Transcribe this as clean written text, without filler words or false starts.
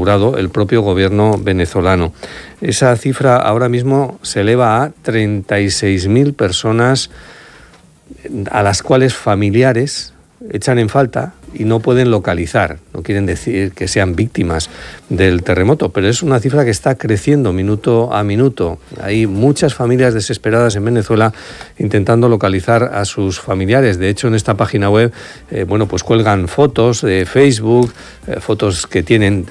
asegurado el propio gobierno venezolano. Esa cifra ahora mismo se eleva a 36.000 personas a las cuales familiares echan en falta y no pueden localizar. No quieren decir que sean víctimas del terremoto, pero es una cifra que está creciendo minuto a minuto. Hay muchas familias desesperadas en Venezuela intentando localizar a sus familiares. De hecho, en esta página web, pues cuelgan fotos de Facebook, fotos que tienen